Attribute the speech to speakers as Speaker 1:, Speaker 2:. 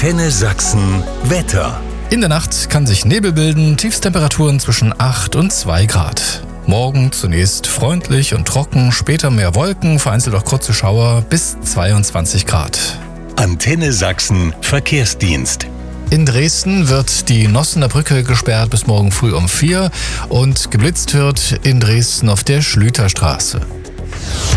Speaker 1: Antenne Sachsen Wetter.
Speaker 2: In der Nacht kann sich Nebel bilden, Tiefstemperaturen zwischen 8 und 2 Grad. Morgen zunächst freundlich und trocken, später mehr Wolken, vereinzelt auch kurze Schauer bis 22 Grad.
Speaker 1: Antenne Sachsen Verkehrsdienst.
Speaker 2: In Dresden wird die Nossener Brücke gesperrt bis morgen früh um 4 und geblitzt wird in Dresden auf der Schlüterstraße.